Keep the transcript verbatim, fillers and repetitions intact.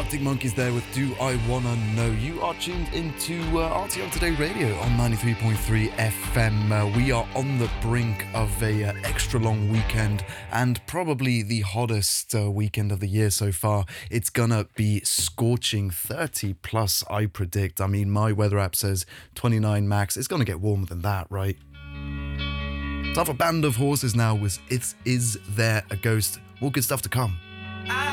Arctic Monkeys there with Do I Wanna Know. You are tuned into uh, R T O Today Radio on ninety-three point three F M. Uh, we are on the brink of a uh, extra long weekend and probably the hottest uh, weekend of the year so far. It's gonna be scorching thirty plus, I predict. I mean, my weather app says twenty-nine max. It's gonna get warmer than that, right? Time for Band of Horses now with It's Is There a Ghost? More good stuff to come.